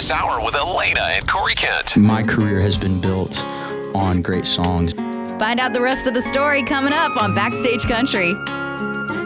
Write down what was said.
this hour with Elena and Corey Kent. My career has been built on great songs. Find out the rest of the story coming up on Backstage Country.